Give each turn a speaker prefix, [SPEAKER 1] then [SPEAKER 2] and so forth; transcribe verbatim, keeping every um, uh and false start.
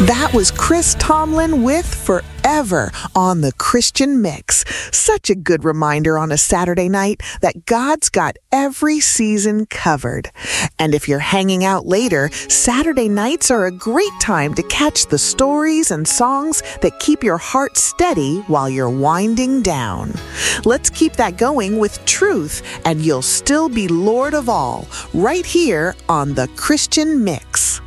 [SPEAKER 1] That was Chris Tomlin with Forever on the Christian Mix. Such a good reminder on a Saturday night that God's got every season covered. And if you're hanging out later, Saturday nights are a great time to catch the stories and songs that keep your heart steady while you're winding down. Let's keep that going with Truth, and you'll still be Lord of all, right here on the Christian Mix.